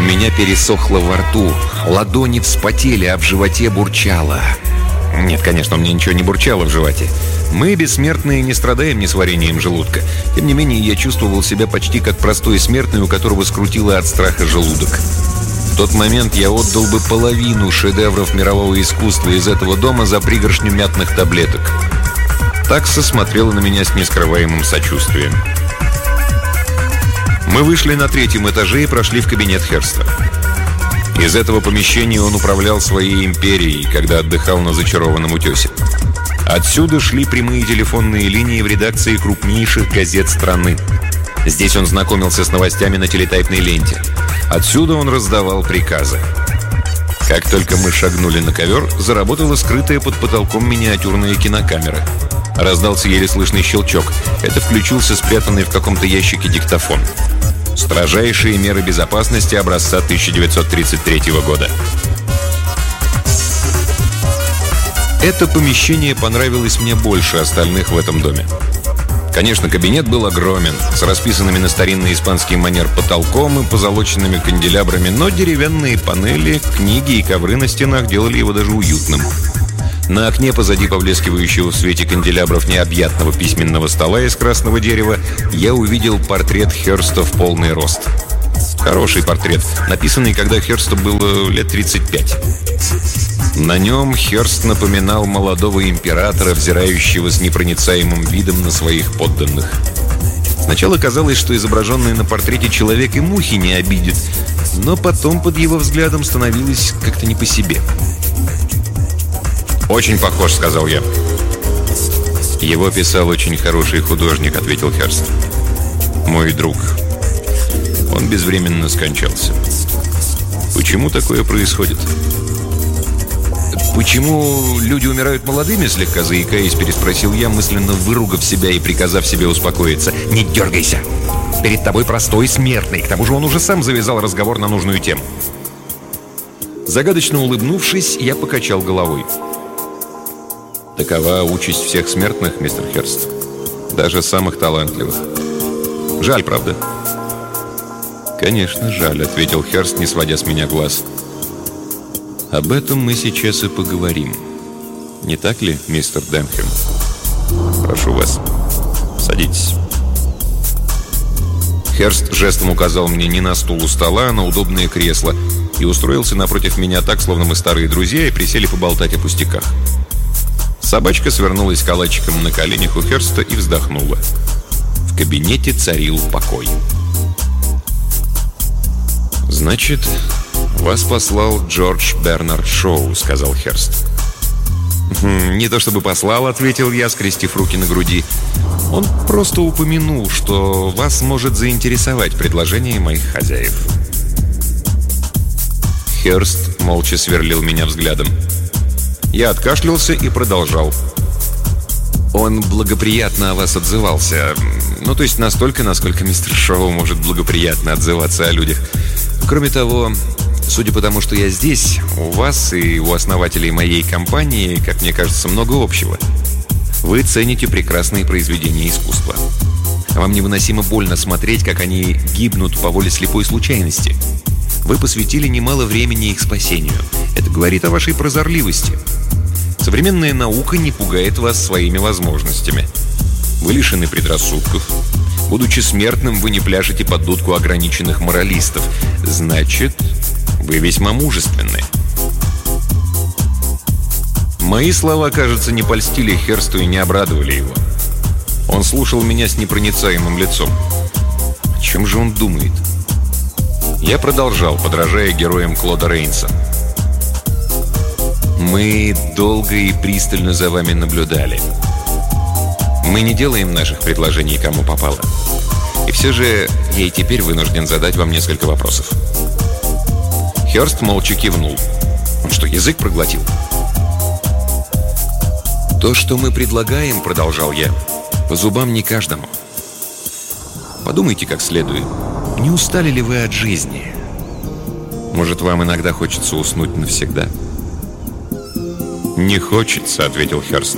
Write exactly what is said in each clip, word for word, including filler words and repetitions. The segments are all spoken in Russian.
меня пересохло во рту, ладони вспотели, а в животе бурчало. Нет, конечно, у меня ничего не бурчало в животе. Мы, бессмертные, не страдаем несварением желудка. Тем не менее, я чувствовал себя почти как простой смертный, у которого скрутило от страха желудок. В тот момент я отдал бы половину шедевров мирового искусства из этого дома за пригоршню мятных таблеток. Такса смотрела на меня с нескрываемым сочувствием. Мы вышли на третьем этаже и прошли в кабинет Херста. Из этого помещения он управлял своей империей, когда отдыхал на зачарованном утесе. Отсюда шли прямые телефонные линии в редакции крупнейших газет страны. Здесь он знакомился с новостями на телетайпной ленте. Отсюда он раздавал приказы. Как только мы шагнули на ковер, заработала скрытая под потолком миниатюрная кинокамера. Раздался еле слышный щелчок. Это включился спрятанный в каком-то ящике диктофон. Строжайшие меры безопасности образца тысяча девятьсот тридцать третьего года. Это помещение понравилось мне больше остальных в этом доме. Конечно, кабинет был огромен, с расписанными на старинный испанский манер потолком и позолоченными канделябрами, но деревянные панели, книги и ковры на стенах делали его даже уютным. На окне позади поблескивающего в свете канделябров необъятного письменного стола из красного дерева я увидел портрет Херста в полный рост. Хороший портрет, написанный, когда Херсту было лет тридцать пять. На нем Херст напоминал молодого императора, взирающего с непроницаемым видом на своих подданных. Сначала казалось, что изображенный на портрете человек и мухи не обидит, но потом под его взглядом становилось как-то не по себе. «Очень похож», — сказал я. «Его писал очень хороший художник», — ответил Херст. «Мой друг. Он безвременно скончался». «Почему такое происходит?» «Почему люди умирают молодыми?» — слегка заикаясь, переспросил я, мысленно выругав себя и приказав себе успокоиться. «Не дергайся! Перед тобой простой смертный. К тому же он уже сам завязал разговор на нужную тему». Загадочно улыбнувшись, я покачал головой. «Такова участь всех смертных, мистер Херст. Даже самых талантливых. Жаль, правда?» «Конечно, жаль», — ответил Херст, не сводя с меня глаз. «Об этом мы сейчас и поговорим. Не так ли, мистер Денхэм? Прошу вас, садитесь». Херст жестом указал мне не на стул у стола, а на удобное кресло и устроился напротив меня так, словно мы старые друзья, и присели поболтать о пустяках. Собачка свернулась калачиком на коленях у Херста и вздохнула. В кабинете царил покой. «Значит, вас послал Джордж Бернард Шоу», — сказал Херст. «Не то чтобы послал», — ответил я, скрестив руки на груди. «Он просто упомянул, что вас может заинтересовать предложение моих хозяев». Херст молча сверлил меня взглядом. Я откашлялся и продолжал. «Он благоприятно о вас отзывался. Ну, то есть настолько, насколько мистер Шоу может благоприятно отзываться о людях. Кроме того, судя по тому, что я здесь, у вас и у основателей моей компании, как мне кажется, много общего. Вы цените прекрасные произведения искусства. Вам невыносимо больно смотреть, как они гибнут по воле слепой случайности. Вы посвятили немало времени их спасению. Это говорит о вашей прозорливости. Современная наука не пугает вас своими возможностями. Вы лишены предрассудков. Будучи смертным, вы не пляшете под дудку ограниченных моралистов. Значит, вы весьма мужественны». Мои слова, кажется, не польстили Херсту и не обрадовали его. Он слушал меня с непроницаемым лицом. О чем же он думает? Я продолжал, подражая героям Клода Рейнса. «Мы долго и пристально за вами наблюдали. Мы не делаем наших предложений кому попало. И все же я и теперь вынужден задать вам несколько вопросов». Херст молча кивнул. Он что, язык проглотил? «То, что мы предлагаем, — продолжал я, — по зубам не каждому. Подумайте как следует. Не устали ли вы от жизни? Может, вам иногда хочется уснуть навсегда?» «Не хочется», — ответил Херст.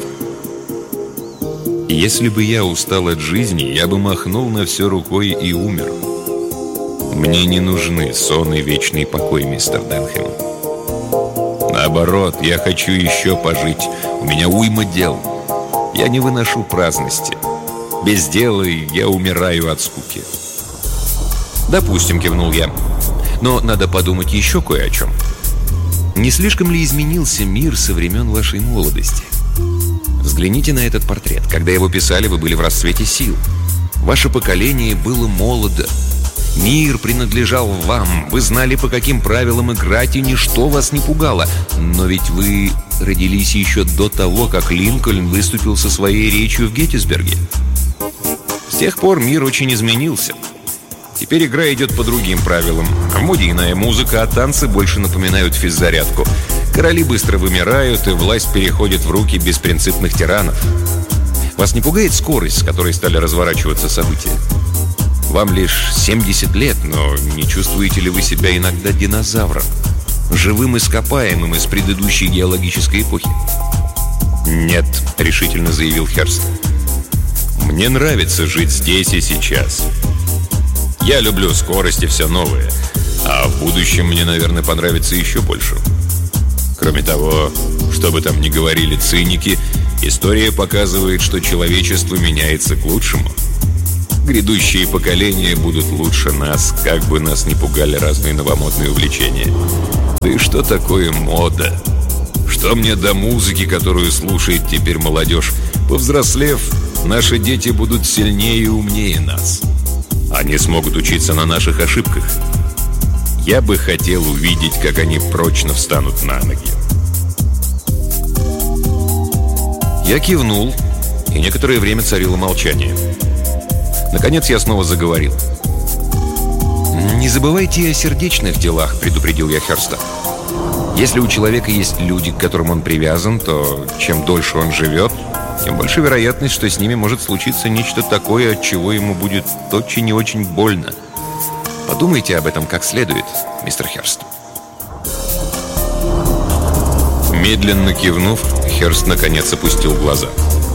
«Если бы я устал от жизни, я бы махнул на все рукой и умер. Мне не нужны сон и вечный покой, мистер Денхэм. Наоборот, я хочу еще пожить. У меня уйма дел. Я не выношу праздности. Без дела я умираю от скуки. Допустим, кивнул я. Но надо подумать еще кое о чем. Не слишком ли изменился мир со времен вашей молодости? Взгляните на этот портрет. Когда его писали, вы были в расцвете сил. Ваше поколение было молодо. Мир принадлежал вам. Вы знали, по каким правилам играть, и ничто вас не пугало. Но ведь вы родились еще до того, как Линкольн выступил со своей речью в Геттисберге. С тех пор мир очень изменился. Теперь игра идет по другим правилам. В моде иная музыка, а танцы больше напоминают физзарядку. Короли быстро вымирают, и власть переходит в руки беспринципных тиранов. Вас не пугает скорость, с которой стали разворачиваться события? Вам лишь семьдесят лет, но не чувствуете ли вы себя иногда динозавром? Живым ископаемым из предыдущей геологической эпохи? «Нет», — решительно заявил Херст. «Мне нравится жить здесь и сейчас. Я люблю скорость и все новое, а в будущем мне, наверное, понравится еще больше. Кроме того, что бы там ни говорили циники, история показывает, что человечество меняется к лучшему. Грядущие поколения будут лучше нас, как бы нас ни пугали разные новомодные увлечения. Да и что такое мода? Что мне до музыки, которую слушает теперь молодежь? Повзрослев, наши дети будут сильнее и умнее нас. Они смогут учиться на наших ошибках. Я бы хотел увидеть, как они прочно встанут на ноги». Я кивнул, и некоторое время царило молчание. Наконец я снова заговорил. «Не забывайте о сердечных делах», — предупредил я Херста. «Если у человека есть люди, к которым он привязан, то чем дольше он живет, тем больше вероятность, что с ними может случиться нечто такое, от чего ему будет очень и очень больно. Подумайте об этом как следует, мистер Херст». Медленно кивнув, Херст наконец опустил глаза.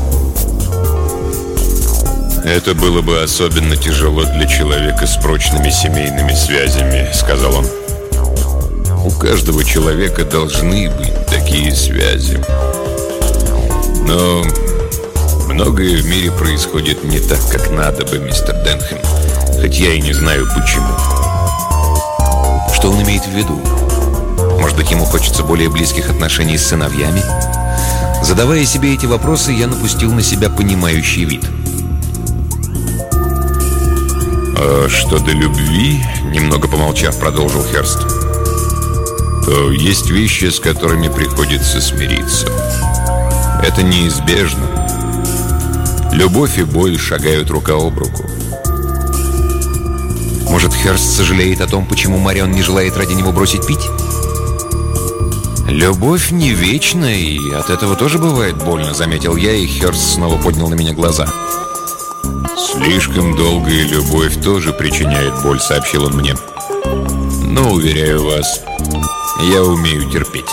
«Это было бы особенно тяжело для человека с прочными семейными связями», — сказал он. «У каждого человека должны быть такие связи. Но многое в мире происходит не так, как надо бы, мистер Денхэм, хоть я и не знаю почему». Что он имеет в виду? Может быть, ему хочется более близких отношений с сыновьями? Задавая себе эти вопросы, я напустил на себя понимающий вид. «А что до любви, — немного помолчав, продолжил Херст, — то есть вещи, с которыми приходится смириться. Это неизбежно. Любовь и боль шагают рука об руку». Может, Херст сожалеет о том, почему Марион не желает ради него бросить пить? «Любовь не вечна, и от этого тоже бывает больно», — заметил я, и Херст снова поднял на меня глаза. «Слишком долгая любовь тоже причиняет боль», — сообщил он мне. «Но, уверяю вас, я умею терпеть».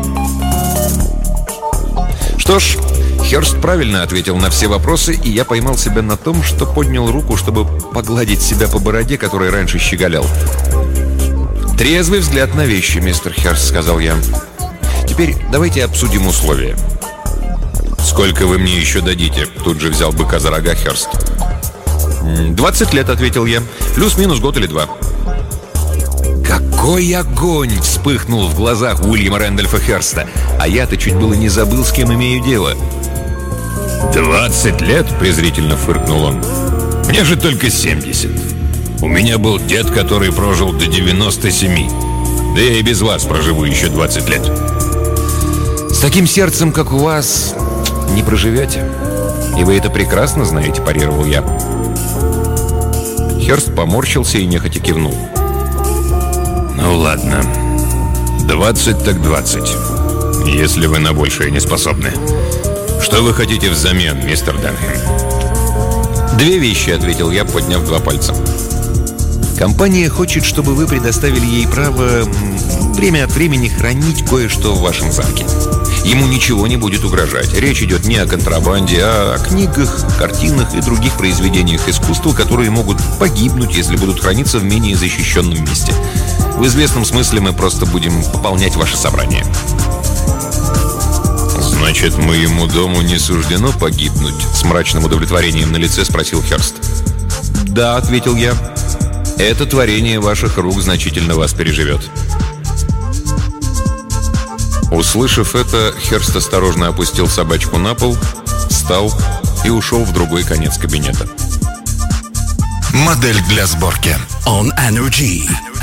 Что ж, Херст правильно ответил на все вопросы, и я поймал себя на том, что поднял руку, чтобы погладить себя по бороде, которой раньше щеголял. «Трезвый взгляд на вещи, мистер Херст», — сказал я. «Теперь давайте обсудим условия». «Сколько вы мне еще дадите?» — тут же взял быка за рога Херст. «Двадцать лет», — ответил я. «Плюс-минус год или два». Какой огонь вспыхнул в глазах Уильяма Рэндольфа Херста! А я-то чуть было не забыл, с кем имею дело. «Двадцать лет?» — презрительно фыркнул он. «Мне же только семьдесят. У меня был дед, который прожил до девяноста семи. Да я и без вас проживу еще двадцать лет». «С таким сердцем, как у вас, не проживете. И вы это прекрасно знаете», — парировал я. Херст поморщился и нехотя кивнул. «Ну ладно, двадцать так двадцать, если вы на большее не способны. Что вы хотите взамен, мистер Денхэм?» «Две вещи», — ответил я, подняв два пальца. Компания хочет, чтобы вы предоставили ей право время от времени хранить кое-что в вашем замке. Ему ничего не будет угрожать. Речь идет не о контрабанде, а о книгах, картинах и других произведениях искусства, которые могут погибнуть, если будут храниться в менее защищенном месте. В известном смысле мы просто будем пополнять ваше собрание. «Значит, моему дому не суждено погибнуть?» С мрачным удовлетворением на лице спросил Хёрст. «Да», — ответил я. «Это творение ваших рук значительно вас переживет». Услышав это, Хёрст осторожно опустил собачку на пол, встал и ушел в другой конец кабинета. Модель для сборки On Energy.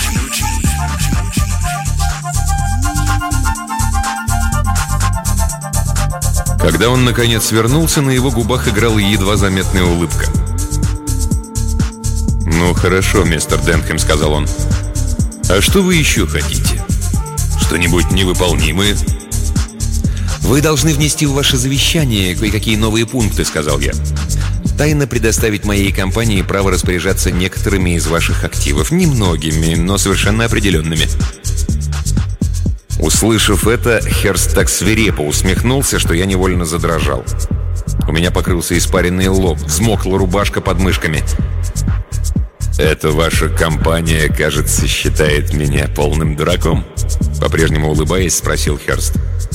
Когда он, наконец, вернулся, на его губах играла едва заметная улыбка. «Ну, хорошо, мистер Денхэм», — сказал он. «А что вы еще хотите? Что-нибудь невыполнимое?» «Вы должны внести в ваше завещание кое-какие новые пункты», — сказал я. «Тайно предоставить моей компании право распоряжаться некоторыми из ваших активов. Немногими, но совершенно определенными». Услышав это, Хёрст так свирепо усмехнулся, что я невольно задрожал. У меня покрылся испаренный лоб, взмокла рубашка под мышками. «Это ваша компания, кажется, считает меня полным дураком?» По-прежнему улыбаясь, спросил Хёрст.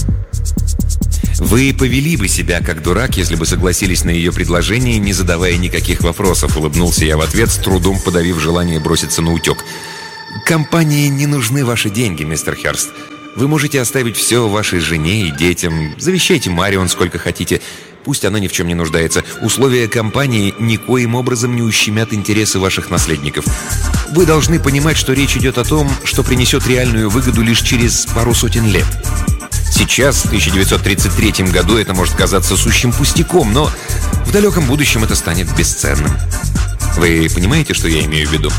«Вы повели бы себя как дурак, если бы согласились на ее предложение, не задавая никаких вопросов», — улыбнулся я в ответ, с трудом подавив желание броситься на утек. «Компании не нужны ваши деньги, мистер Хёрст. Вы можете оставить все вашей жене и детям. Завещайте Марион сколько хотите. Пусть она ни в чем не нуждается. Условия компании никоим образом не ущемят интересы ваших наследников. Вы должны понимать, что речь идет о том, что принесет реальную выгоду лишь через пару сотен лет. Сейчас, в тысяча девятьсот тридцать третьем году, это может казаться сущим пустяком, но в далеком будущем это станет бесценным. Вы понимаете, что я имею в виду?»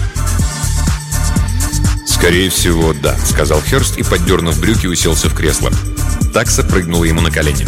«Скорее всего, да», — сказал Хёрст и, поддернув брюки, уселся в кресло. Такса прыгнула ему на колени.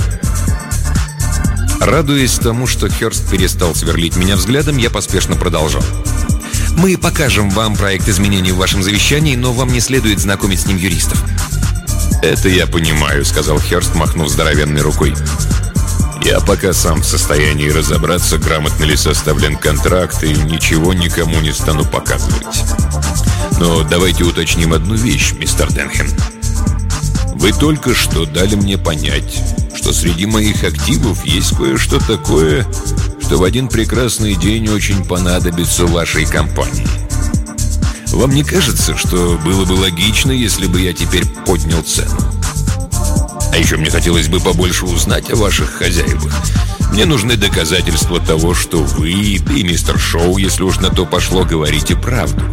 Радуясь тому, что Хёрст перестал сверлить меня взглядом, я поспешно продолжал. «Мы покажем вам проект изменений в вашем завещании, но вам не следует знакомить с ним юристов». «Это я понимаю», — сказал Хёрст, махнув здоровенной рукой. «Я пока сам в состоянии разобраться, грамотно ли составлен контракт, и ничего никому не стану показывать. Но давайте уточним одну вещь, мистер Денхэм. Вы только что дали мне понять, что среди моих активов есть кое-что такое, что в один прекрасный день очень понадобится вашей компании. Вам не кажется, что было бы логично, если бы я теперь поднял цену? А еще мне хотелось бы побольше узнать о ваших хозяевах. Мне нужны доказательства того, что вы и мистер Шоу, если уж на то пошло, говорите правду».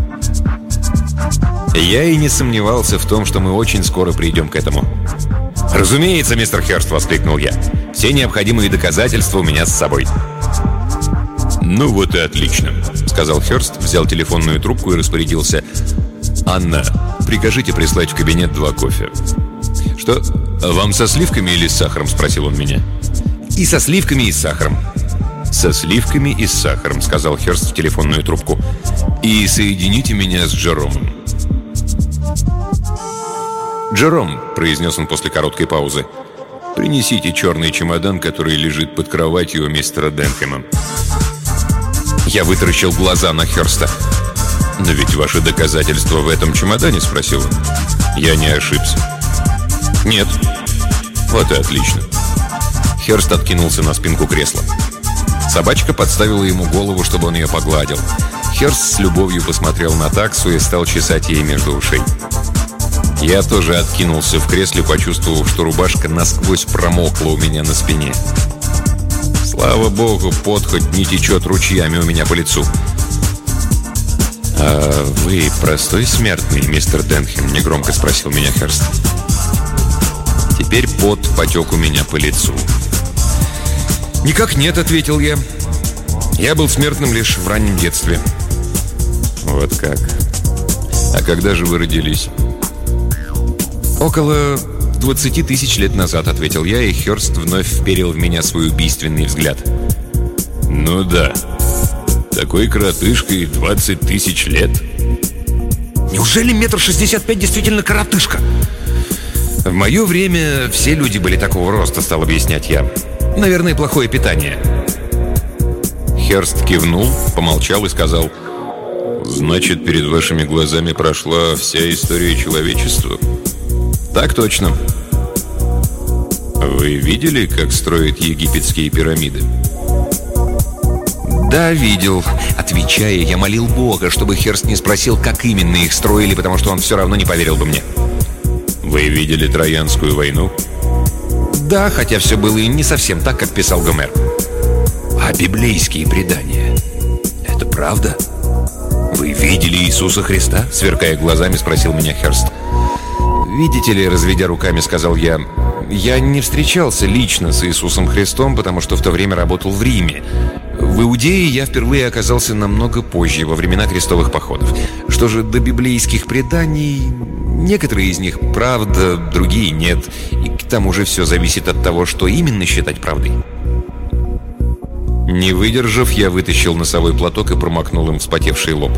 Я и не сомневался в том, что мы очень скоро придем к этому. «Разумеется, мистер Хёрст», — воскликнул я. «Все необходимые доказательства у меня с собой». «Ну вот и отлично», — сказал Хёрст, взял телефонную трубку и распорядился. «Анна, прикажите прислать в кабинет два кофе». «Что, вам со сливками или с сахаром?» — спросил он меня. «И со сливками, и с сахаром». «Со сливками и с сахаром», — сказал Хёрст в телефонную трубку. «И соедините меня с Джеромом». «Джером», — произнес он после короткой паузы, — «принесите черный чемодан, который лежит под кроватью у мистера Денхэма». Я вытаращил глаза на Хёрста. «Но ведь ваши доказательства в этом чемодане?» — спросил он. «Я не ошибся». «Нет». «Вот и отлично». Хёрст откинулся на спинку кресла. Собачка подставила ему голову, чтобы он ее погладил. Хёрст с любовью посмотрел на таксу и стал чесать ей между ушей. Я тоже откинулся в кресле, почувствовав, что рубашка насквозь промокла у меня на спине. Слава богу, пот хоть не течет ручьями у меня по лицу. «А вы простой смертный, мистер Денхэм?» — негромко спросил меня Хёрст. Теперь пот потек у меня по лицу. «Никак нет», — ответил я. «Я был смертным лишь в раннем детстве». «Вот как? А когда же вы родились?» «Около двадцати тысяч лет назад», — ответил я, и Хёрст вновь вперил в меня свой убийственный взгляд. «Ну да, такой коротышка и двадцать тысяч лет. Неужели метр шестьдесят пять действительно коротышка? В мое время все люди были такого роста, стал объяснять я. Наверное, плохое питание. Херст кивнул, помолчал и сказал: «Значит, перед вашими глазами прошла вся история человечества?» «Так точно». «Вы видели, как строят египетские пирамиды?» «Да, видел». Отвечая, я молил Бога, чтобы Херст не спросил, как именно их строили, потому что он все равно не поверил бы мне. «Вы видели Троянскую войну?» «Да, хотя все было и не совсем так, как писал Гомер». «А библейские предания? Это правда? Вы видели Иисуса Христа?» Сверкая глазами, спросил меня Херст. «Видите ли, разведя руками, сказал я, я не встречался лично с Иисусом Христом, потому что в то время работал в Риме. В Иудее я впервые оказался намного позже, во времена крестовых походов. Что же до библейских преданий, некоторые из них правда, другие нет. И к тому же все зависит от того, что именно считать правдой». Не выдержав, я вытащил носовой платок и промокнул им вспотевший лоб.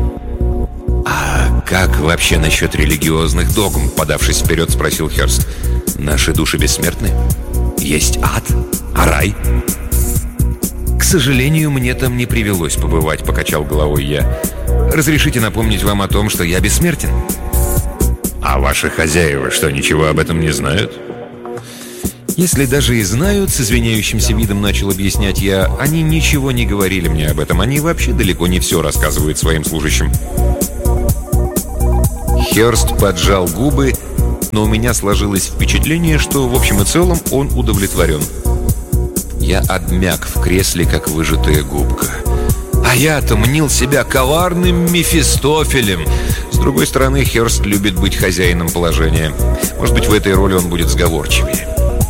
«А как вообще насчет религиозных догм?» — подавшись вперед, спросил Херст. «Наши души бессмертны? Есть ад? А рай?» «К сожалению, мне там не привелось побывать», — покачал головой я. «Разрешите напомнить вам о том, что я бессмертен». «А ваши хозяева что, ничего об этом не знают?» «Если даже и знают», — с извиняющимся видом начал объяснять я, «они ничего не говорили мне об этом. Они вообще далеко не все рассказывают своим служащим». Херст поджал губы, но у меня сложилось впечатление, что в общем и целом он удовлетворен. Я обмяк в кресле, как выжатая губка. А я-то мнил себя коварным Мефистофелем. С другой стороны, Херст любит быть хозяином положения. Может быть, в этой роли он будет сговорчивее.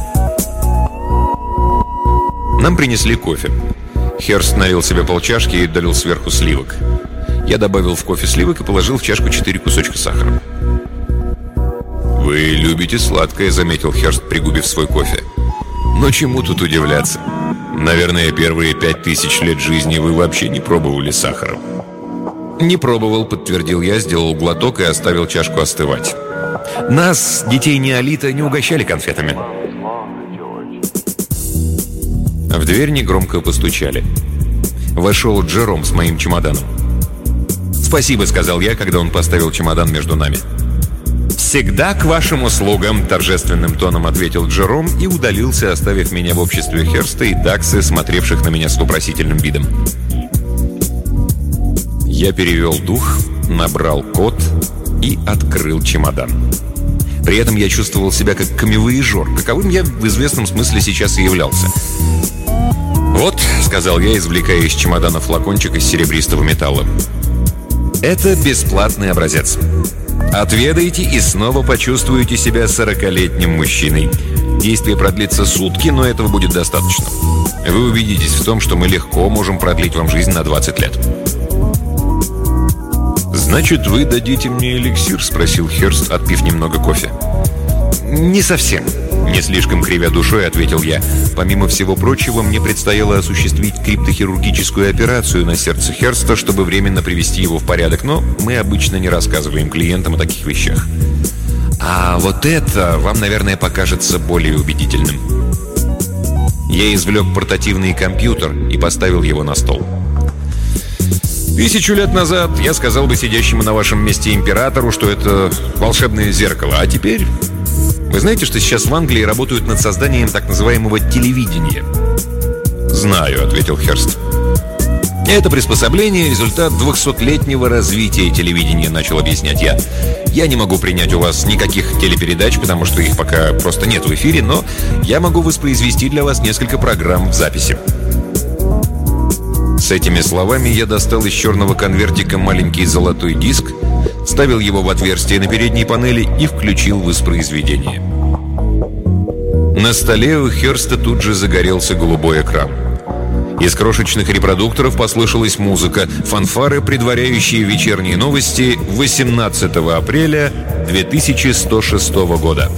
Нам принесли кофе. Херст налил себе полчашки и долил сверху сливок. Я добавил в кофе сливок и положил в чашку четыре кусочка сахара. «Вы любите сладкое», — заметил Херст, пригубив свой кофе. «Но чему тут удивляться? Наверное, первые пять тысяч лет жизни вы вообще не пробовали сахара». «Не пробовал», — подтвердил я, сделал глоток и оставил чашку остывать. «Нас, детей неолита, не угощали конфетами». В дверь негромко постучали. Вошел Джером с моим чемоданом. «Спасибо», — сказал я, когда он поставил чемодан между нами. «Всегда к вашим услугам», — торжественным тоном ответил Джером и удалился, оставив меня в обществе Херста и Даксы, смотревших на меня с вопросительным видом. Я перевел дух, набрал код и открыл чемодан. При этом я чувствовал себя как камевояжер, каковым я в известном смысле сейчас и являлся. «Вот», — сказал я, извлекая из чемодана флакончик из серебристого металла. «Это бесплатный образец. Отведайте и снова почувствуете себя сорокалетним мужчиной. Действие продлится сутки, но этого будет достаточно. Вы убедитесь в том, что мы легко можем продлить вам жизнь на двадцать лет». «Значит, вы дадите мне эликсир?» — спросил Херст, отпив немного кофе. «Не совсем», — не слишком кривя душой ответил я. «Помимо всего прочего, мне предстояло осуществить криптохирургическую операцию на сердце Херста, чтобы временно привести его в порядок, но мы обычно не рассказываем клиентам о таких вещах. А вот это вам, наверное, покажется более убедительным». Я извлек портативный компьютер и поставил его на стол. «Тысячу лет назад я сказал бы сидящему на вашем месте императору, что это волшебное зеркало, а теперь... Вы знаете, что сейчас в Англии работают над созданием так называемого телевидения?» «Знаю», — ответил Херст. «Это приспособление — результат двухсотлетнего развития телевидения», — начал объяснять я. «Я не могу принять у вас никаких телепередач, потому что их пока просто нет в эфире, но я могу воспроизвести для вас несколько программ в записи». С этими словами я достал из черного конвертика маленький золотой диск, вставил его в отверстие на передней панели и включил воспроизведение. На столе у Херста тут же загорелся голубой экран. Из крошечных репродукторов послышалась музыка, фанфары, предваряющие вечерние новости восемнадцатого апреля две тысячи сто шестого года.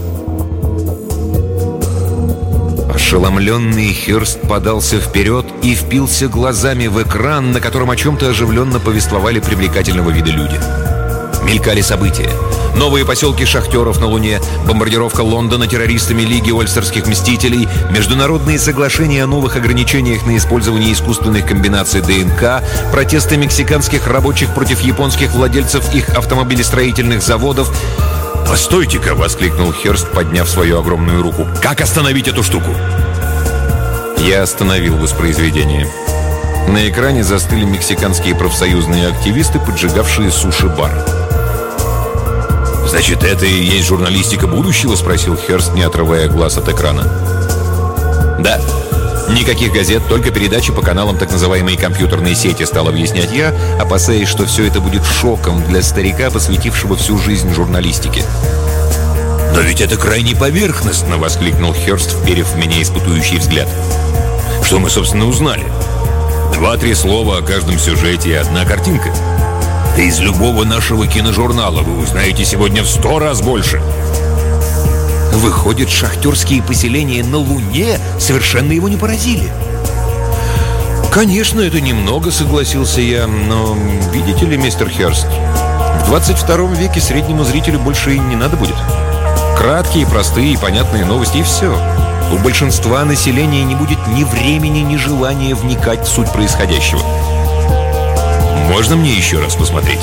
Ошеломленный Херст подался вперед и впился глазами в экран, на котором о чем-то оживленно повествовали привлекательного вида люди. Мелькали события. Новые поселки шахтеров на Луне, бомбардировка Лондона террористами Лиги Ольстерских Мстителей, международные соглашения о новых ограничениях на использование искусственных комбинаций ДНК, протесты мексиканских рабочих против японских владельцев их автомобилестроительных заводов. «Постойте-ка!» — воскликнул Хёрст, подняв свою огромную руку. «Как остановить эту штуку?» Я остановил воспроизведение. На экране застыли мексиканские профсоюзные активисты, поджигавшие суши-бар. «Значит, это и есть журналистика будущего?» — спросил Хёрст, не отрывая глаз от экрана. «Да. Никаких газет, только передачи по каналам так называемой компьютерной сети», — стал объяснять я, опасаясь, что все это будет шоком для старика, посвятившего всю жизнь журналистике. «Но ведь это крайне поверхностно!» — воскликнул Хёрст, вперев в меня испытующий взгляд. «Что мы, собственно, узнали? Два-три слова о каждом сюжете и одна картинка. Да из любого нашего киножурнала вы узнаете сегодня в сто раз больше». Выходит, шахтерские поселения на Луне совершенно его не поразили. «Конечно, это немного», — согласился я, «но видите ли, мистер Хёрст, в двадцать втором веке среднему зрителю больше и не надо будет. Краткие, простые и понятные новости, и все. У большинства населения не будет ни времени, ни желания вникать в суть происходящего. Можно мне еще раз посмотреть?»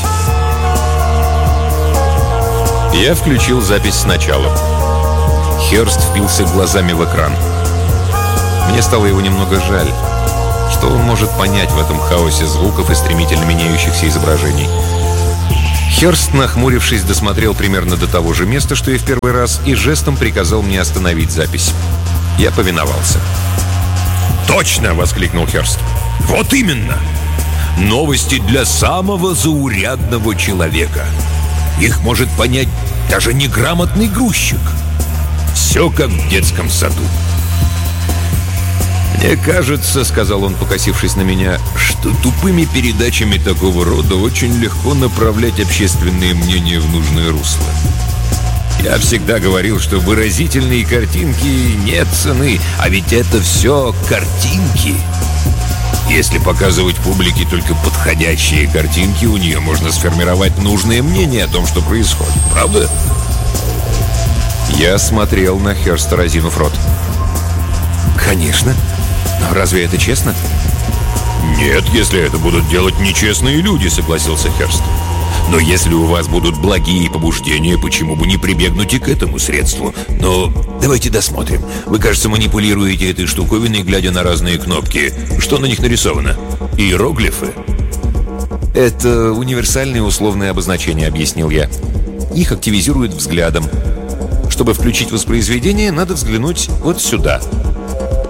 Я включил запись сначала. Хёрст впился глазами в экран. Мне стало его немного жаль. Что он может понять в этом хаосе звуков и стремительно меняющихся изображений? Хёрст, нахмурившись, досмотрел примерно до того же места, что и в первый раз, и жестом приказал мне остановить запись. Я повиновался. «Точно!» — воскликнул Хёрст. «Вот именно! Новости для самого заурядного человека. Их может понять даже неграмотный грузчик. Все как в детском саду». «Мне кажется, — сказал он, покосившись на меня, — что тупыми передачами такого рода очень легко направлять общественное мнение в нужное русло. Я всегда говорил, что выразительные картинки нет цены, а ведь это все картинки. Если показывать публике только подходящие картинки, у нее можно сформировать нужное мнение о том, что происходит. Правда?» Я смотрел на Хёрста, разинув рот. «Конечно. Но разве это честно?» «Нет, если это будут делать нечестные люди», — согласился Хёрст. «Но если у вас будут благие побуждения, почему бы не прибегнуть и к этому средству? Но давайте досмотрим. Вы, кажется, манипулируете этой штуковиной, глядя на разные кнопки. Что на них нарисовано? Иероглифы?» «Это универсальные условные обозначения», — объяснил я. «Их активизируют взглядом. Чтобы включить воспроизведение, надо взглянуть вот сюда».